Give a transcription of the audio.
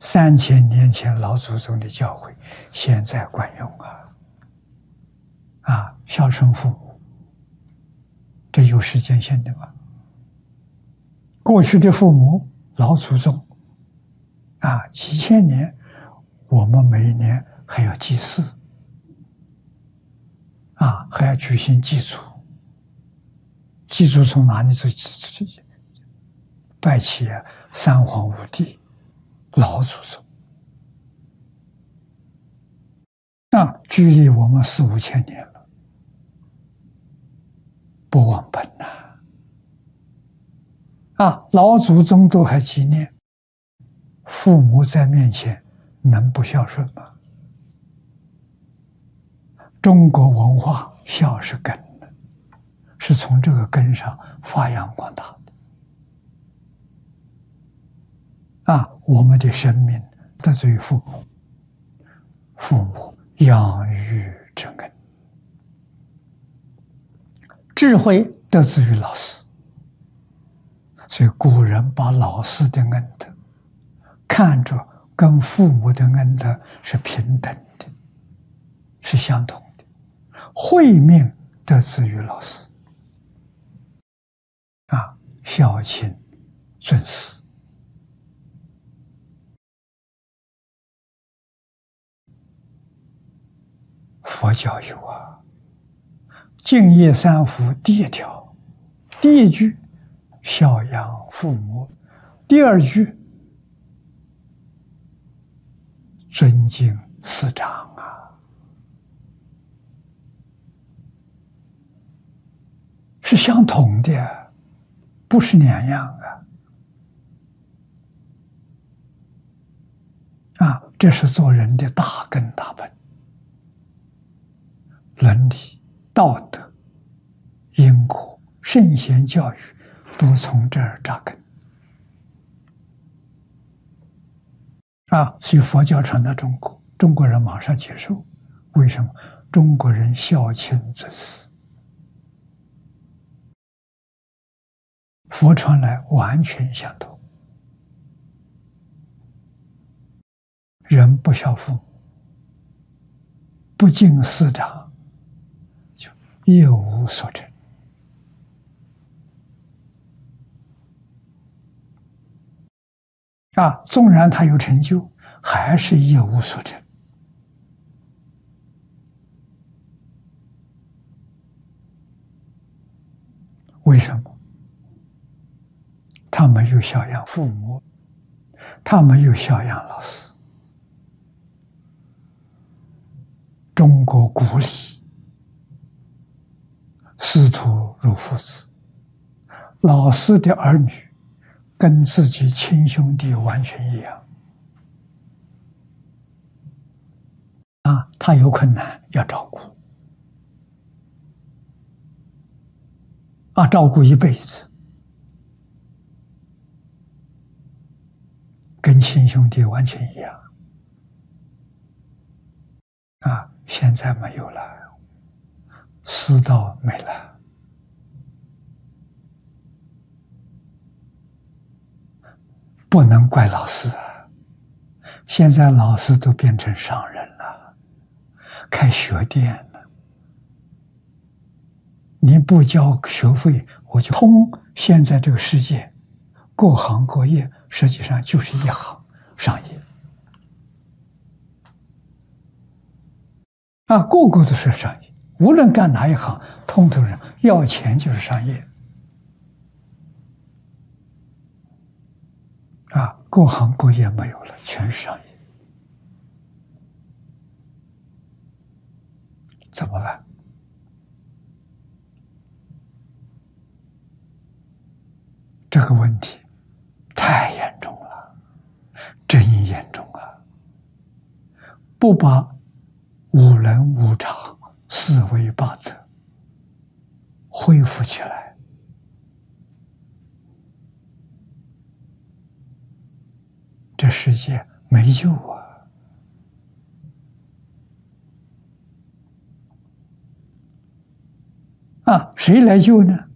3000年前老祖宗的教诲，现在管用孝顺父母，这有时间性的吗？过去的父母、老祖宗，几千年，我们每一年还要祭祀，还要举行祭祖。祭祖从哪里做？拜起三皇五帝、老祖宗。距离我们4、5千年了，不忘本老祖宗都还纪念，父母在面前能不孝顺吗？中国文化孝是根，是从这个根上发扬光大的。我们的生命得罪于父母，父母养育之恩；智慧得自于老师，所以古人把老师的恩德看着跟父母的恩德是平等的，是相同的。慧命得自于老师，孝亲尊师。佛教有敬业三福第一条，第一句孝养父母，第二句尊敬师长是相同的，不是两样这是做人的大根大本，伦理、道德、因果、圣贤教育都从这儿扎根所以佛教传到中国，中国人马上接受。为什么？中国人孝亲尊师，佛传来完全相同。人不孝父母，不敬师长，就一无所成纵然他有成就，还是一无所成。为什么？他没有孝养父母，他没有孝养老师。中国古礼，师徒如父子，老师的儿女跟自己亲兄弟完全一样他有困难要照顾照顾一辈子，跟亲兄弟完全一样现在没有了，师道没了，不能怪老师现在老师都变成商人了，开学店了。你不交学费，我就通现在这个世界，各行各业实际上就是一行商业个个都是商业，无论干哪一行，通通人要钱就是商业各行各业没有了，全是商业，怎么办？这个问题太严重了，真严重不把五伦五常、四维八德恢复起来，这世界没救谁来救呢？